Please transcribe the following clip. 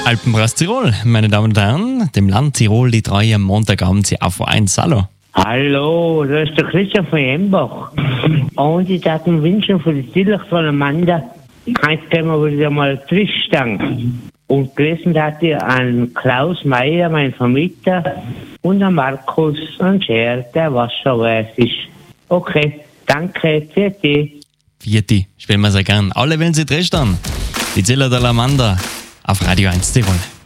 Alpenbrass Tirol, meine Damen und Herren, dem Land Tirol die Treue am Montagabend sie auf Vor1. Hallo. Hallo, das ist der Christian von Embach. Und ich darf mir wünschen für die Stille von Amanda, jetzt gehen wir wieder mal Trischstang. Und gelesen hat ihr an Klaus Meyer, mein Vermieter, und an Markus und Scher, der wasserweiß ist. Okay, danke, Vierte. Vierte, spielen wir sehr gern. Alle, wenn sie Trischstang. Die Zilla der Amanda auf Radio 1 Tirol.